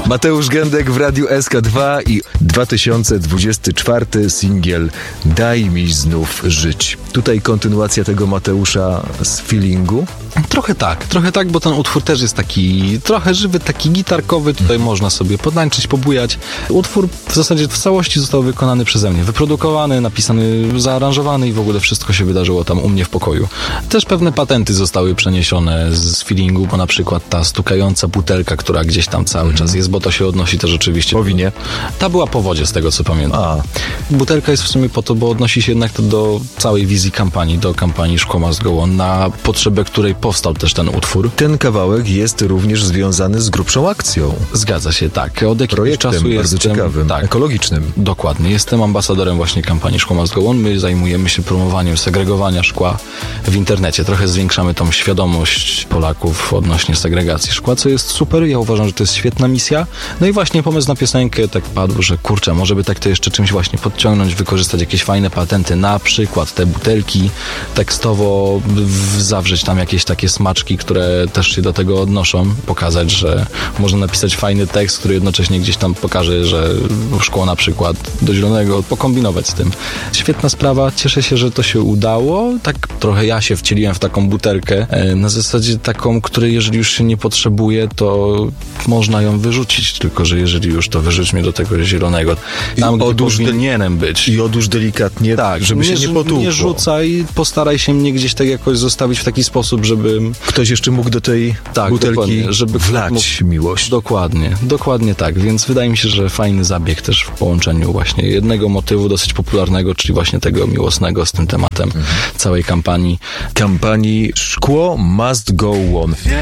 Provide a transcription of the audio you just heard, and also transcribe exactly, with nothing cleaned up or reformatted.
Mateusz Gędek w Radiu S K dwa i dwa tysiące dwudziesty czwarty singiel Daj mi znów żyć. Tutaj kontynuacja tego Mateusza z feelingu. Trochę tak, trochę tak, bo ten utwór też jest taki trochę żywy, taki gitarkowy. Tutaj można sobie potańczyć, pobujać. Utwór w zasadzie w całości został wykonany przeze mnie. Wyprodukowany, napisany, zaaranżowany i w ogóle wszystko się wydarzyło tam u mnie w pokoju. Też pewne patenty zostały przeniesione z feelingu, bo na przykład ta stukająca butelka, która gdzieś tam cały mm. czas jest, bo to się odnosi też oczywiście... Po winie? Ta była po wodzie, z tego co pamiętam. A. Butelka jest w sumie po to, bo odnosi się jednak to do całej wizji kampanii, do kampanii Szkło Must Go On, na potrzebę której powstał też ten utwór. Ten kawałek jest również związany z grubszą akcją. Zgadza się, tak. Od jakiegoś Projektem czasu bardzo jestem, ciekawym, tak, ekologicznym. Dokładnie. Jestem ambasadorem właśnie kampanii Szkło Must Go On. My zajmujemy się promowaniem segregowania szkła w internecie. Trochę zwiększamy tą świadomość Polaków odnośnie segregacji szkła, co jest super. Ja uważam, że to jest świetna misja. No i właśnie pomysł na piosenkę tak padł, że kurczę, może by tak to jeszcze czymś właśnie podciągnąć, wykorzystać jakieś fajne patenty, na przykład te butelki, tekstowo w, zawrzeć tam jakieś takie smaczki, które też się do tego odnoszą, pokazać, że można napisać fajny tekst, który jednocześnie gdzieś tam pokaże, że szkło na przykład do zielonego, pokombinować z tym. Świetna sprawa, cieszę się, że to się udało. Tak trochę ja się wcieliłem w taką butelkę, na zasadzie taką, której jeżeli już się nie potrzebuje, to można ją wyrzucić, tylko że jeżeli już, to wyrzućmy do tego zielonego. Tam, gdzie powinienem być. I odłóż delikatnie, tak, żeby nie, się nie potłukło. Nie rzucaj, postaraj się mnie gdzieś tak jakoś zostawić w taki sposób, żeby ktoś jeszcze mógł do tej tak, butelki żeby wlać mógł... miłość. Dokładnie, dokładnie tak, więc wydaje mi się, że fajny zabieg też w połączeniu właśnie jednego motywu dosyć popularnego, czyli właśnie tego miłosnego z tym tematem mhm. całej kampanii. Kampanii Szkło Must Go On.